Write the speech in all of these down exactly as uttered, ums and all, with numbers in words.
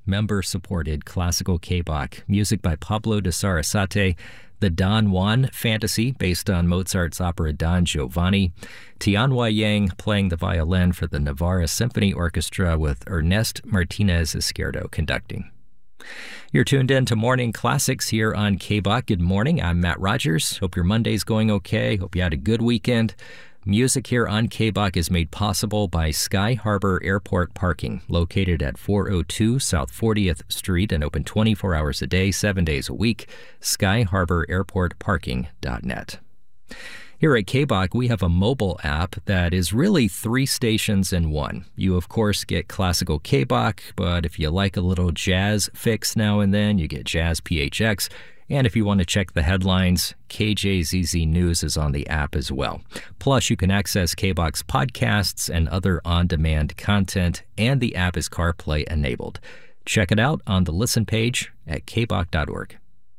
member-supported classical K-Bach, music by Pablo de Sarasate, the Don Juan Fantasy, based on Mozart's opera Don Giovanni, Tianhua Yang playing the violin for the Navarra Symphony Orchestra with Ernest Martinez Izquierdo conducting. You're tuned in to Morning Classics here on K-Bach. Good morning. I'm Matt Rogers. Hope your Monday's going okay. Hope you had a good weekend. Music here on K-Bach is made possible by Sky Harbor Airport Parking, located at four oh two South fortieth Street and open twenty-four hours a day, seven days a week. sky harbor airport parking dot net. Here at K-Bach, we have a mobile app that is really three stations in one. You, of course, get classical K-Bach, but if you like a little jazz fix now and then, you get Jazz P H X. And if you want to check the headlines, K J Z Z News is on the app as well. Plus, you can access K-Bach's podcasts and other on-demand content, and the app is CarPlay enabled. Check it out on the listen page at k bach dot org.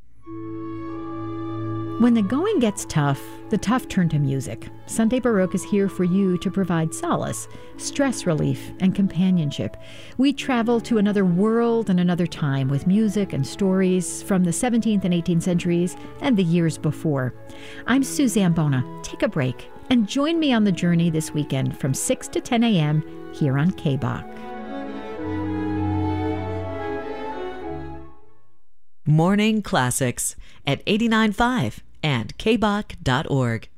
When the going gets tough, the tough turn to music. Sunday Baroque is here for you to provide solace, stress relief, and companionship. We travel to another world and another time with music and stories from the seventeenth and eighteenth centuries and the years before. I'm Suzanne Bona. Take a break and join me on the journey this weekend from six to ten a.m. here on K-Bach. Morning Classics at eighty-nine point five and k bach dot org.